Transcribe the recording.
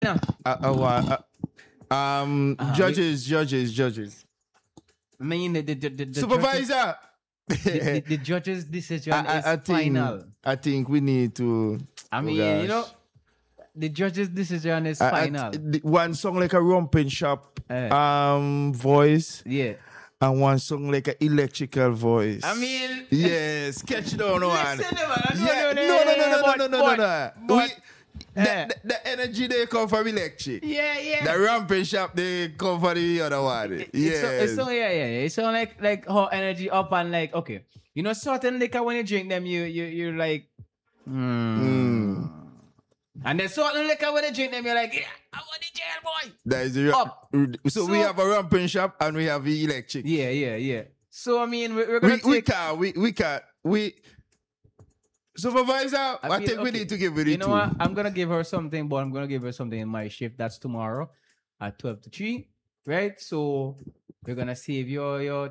No. Judges. I mean, the Supervisor. the judge's decision is final. I think we need to. I mean, the judge's decision is final. One song like a Romping Shop voice. Yeah. And one song like an electrical voice. I mean, yes, catch down one. Listen, No. The energy they come from electric. Yeah. The Romping Shop they come for the other one. It's so It's so like how energy up and like okay. Certain liquor when you drink them, you're like, And then certain liquor when you drink them, you're like, yeah, I want the jail boy. That is the so we have a Romping Shop and we have the electric. Yeah. So I mean, we're gonna we Supervisor, I think we need to give it You know what? I'm gonna give her something, but I'm gonna give her something in my shift. That's tomorrow at 12 to 3. Right? So we're gonna save your